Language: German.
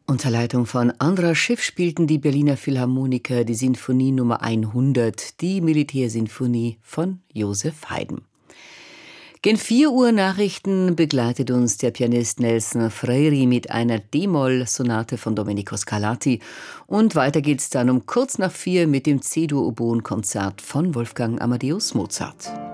Unter Leitung von Andras Schiff spielten die Berliner Philharmoniker die Sinfonie Nummer 100, die Militärsinfonie von Joseph Haydn. Gen 4 Uhr Nachrichten begleitet uns der Pianist Nelson Freire mit einer D-Moll-Sonate von Domenico Scarlatti. Und weiter geht's dann um kurz nach 4 mit dem C-Dur-Oboen-Konzert von Wolfgang Amadeus Mozart.